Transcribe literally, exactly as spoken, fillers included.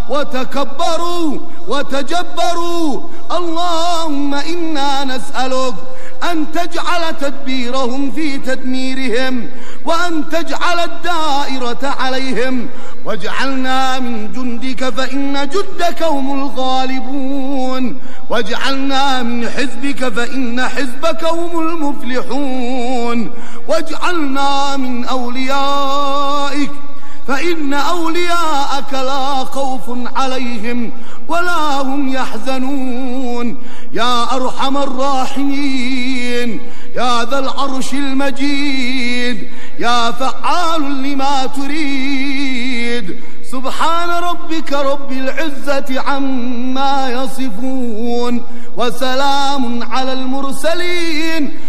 وتكبروا وتجبروا. اللهم إنا نسألك أن تجعل تدبيرهم في تدميرهم، وأن تجعل الدائرة عليهم، واجعلنا من جندك فإن جندك هم الغالبون، واجعلنا من حزبك فإن حزبك هم المفلحون، واجعلنا من أوليائك فإن أولياءك لا خوف عليهم ولا هم يحزنون. يا أرحم الراحمين، يا ذا العرش المجيد، يا فعال لما تريد. سبحان ربك رب العزة عما يصفون، وسلام على المرسلين.